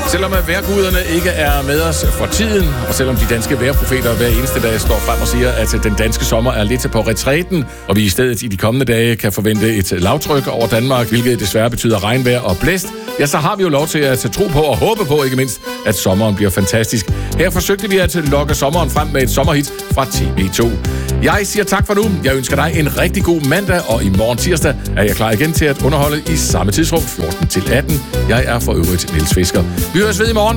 Selvom vejrguderne ikke er med os for tiden, og selvom de danske vejrprofeter hver eneste dag står frem og siger, at den danske sommer er lidt på retræten, og vi i stedet i de kommende dage kan forvente et lavtryk over Danmark, hvilket desværre betyder regnvejr og blæst, ja, så har vi jo lov til at tro på og håbe på, ikke mindst, at sommeren bliver fantastisk. Her forsøgte vi at lokke sommeren frem med et sommerhit fra TV2. Jeg siger tak for nu. Jeg ønsker dig en rigtig god mandag, og i morgen tirsdag er jeg klar igen til at underholde i samme tidsrum, 14 til 18. Jeg er for øvrigt Niels Fisker. Vi høres ved i morgen.